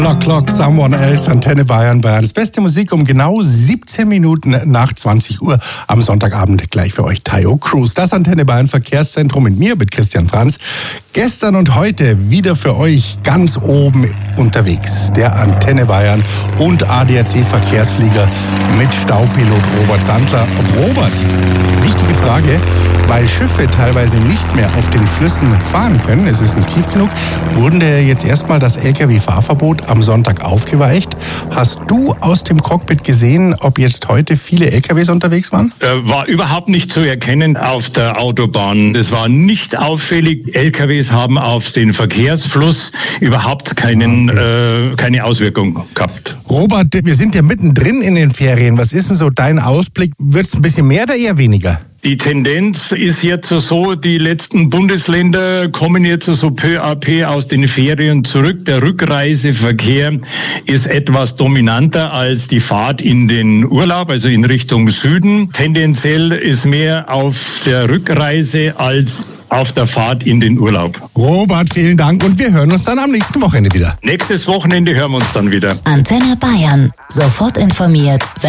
Clock, Someone Else, Antenne Bayern. Das beste Musik um genau 17 Minuten nach 20 Uhr am Sonntagabend gleich für euch Tayo Cruz. Das Antenne Bayern Verkehrszentrum mit mir, mit Christian Franz. Gestern und heute wieder für euch ganz oben unterwegs. Der Antenne Bayern und ADAC Verkehrsflieger mit Staupilot Robert Sandler. Robert, wichtige Frage, weil Schiffe teilweise nicht mehr auf den Flüssen fahren können, es ist nicht tief genug, wurden jetzt erstmal das Lkw-Fahrverbot am Sonntag aufgeweicht. Hast du aus dem Cockpit gesehen, ob jetzt heute viele Lkws unterwegs waren? War überhaupt nicht zu erkennen auf der Autobahn. Es war nicht auffällig. Lkws haben auf den Verkehrsfluss überhaupt keine Auswirkung gehabt. Robert, wir sind ja mittendrin in den Ferien. Was ist denn so dein Ausblick? Wird es ein bisschen mehr oder eher weniger? Die Tendenz ist jetzt so, die letzten Bundesländer kommen jetzt so peu à peu aus den Ferien zurück. Der Rückreiseverkehr ist etwas dominanter als die Fahrt in den Urlaub, also in Richtung Süden. Tendenziell ist mehr auf der Rückreise als auf der Fahrt in den Urlaub. Robert, vielen Dank und wir hören uns dann am nächsten Wochenende wieder. Nächstes Wochenende hören wir uns dann wieder. Antenne Bayern. Sofort informiert, wenn